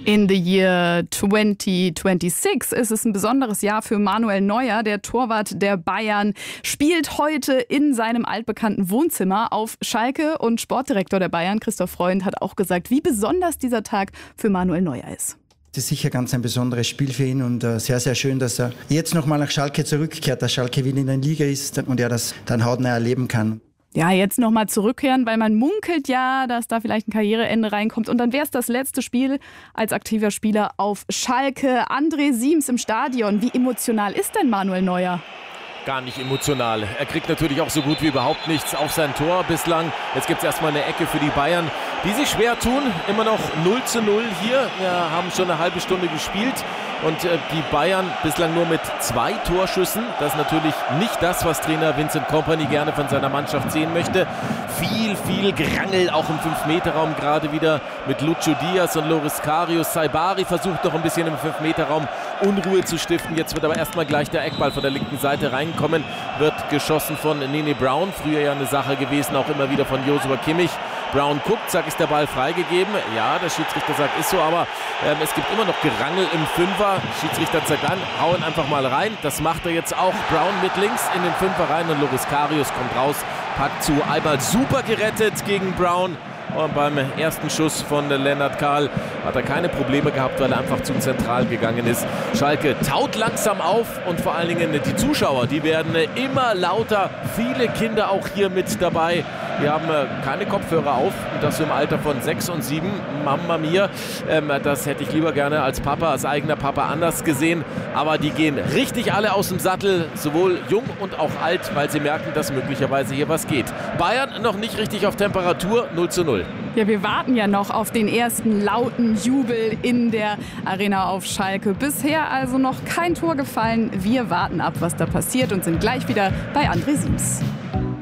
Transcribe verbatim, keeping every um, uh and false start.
In the year twenty twenty-six ist es ein besonderes Jahr für Manuel Neuer. Der Torwart der Bayern spielt heute in seinem altbekannten Wohnzimmer auf Schalke. Und Sportdirektor der Bayern, Christoph Freund, hat auch gesagt, wie besonders dieser Tag für Manuel Neuer ist. Das ist sicher ganz ein besonderes Spiel für ihn und sehr, sehr schön, dass er jetzt nochmal nach Schalke zurückkehrt, dass Schalke wieder in der Liga ist und er das dann hautnah erleben kann. Ja, jetzt nochmal zurückkehren, weil man munkelt ja, dass da vielleicht ein Karriereende reinkommt. Und dann wäre es das letzte Spiel als aktiver Spieler auf Schalke. André Siems im Stadion. Wie emotional ist denn Manuel Neuer? Gar nicht emotional. Er kriegt natürlich auch so gut wie überhaupt nichts auf sein Tor bislang. Jetzt gibt es erstmal eine Ecke für die Bayern, die sich schwer tun. Immer noch null zu null hier. Wir haben schon eine halbe Stunde gespielt. Und äh, die Bayern bislang nur mit zwei Torschüssen. Das ist natürlich nicht das, was Trainer Vincent Kompany gerne von seiner Mannschaft sehen möchte. Viel, viel Gerangel, auch im fünf Meter Raum gerade wieder mit Lucho Diaz und Loris Karius. Saibari versucht noch ein bisschen im fünf Meter Raum Unruhe zu stiften. Jetzt wird aber erstmal gleich der Eckball von der linken Seite reinkommen. Wird geschossen von Nene Brown. Früher ja eine Sache gewesen, auch immer wieder von Joshua Kimmich. Brown guckt, zack, ist der Ball freigegeben. Ja, der Schiedsrichter sagt, ist so, aber ähm, es gibt immer noch Gerangel im Fünfer. Schiedsrichter zeigt an, hauen einfach mal rein. Das macht er jetzt auch. Brown mit links in den Fünfer rein und Loris Karius kommt raus, packt zu. Einmal super gerettet gegen Brown. Und beim ersten Schuss von Lennart Kahl hat er keine Probleme gehabt, weil er einfach zu zentral gegangen ist. Schalke taut langsam auf und vor allen Dingen die Zuschauer, die werden immer lauter. Viele Kinder auch hier mit dabei. Wir haben keine Kopfhörer auf und das im Alter von sechs und sieben. Mama mia, ähm, das hätte ich lieber gerne als Papa, als eigener Papa anders gesehen. Aber die gehen richtig alle aus dem Sattel, sowohl jung und auch alt, weil sie merken, dass möglicherweise hier was geht. Bayern noch nicht richtig auf Temperatur, null zu null. Ja, wir warten ja noch auf den ersten lauten Jubel in der Arena auf Schalke. Bisher also noch kein Tor gefallen. Wir warten ab, was da passiert und sind gleich wieder bei André Siems.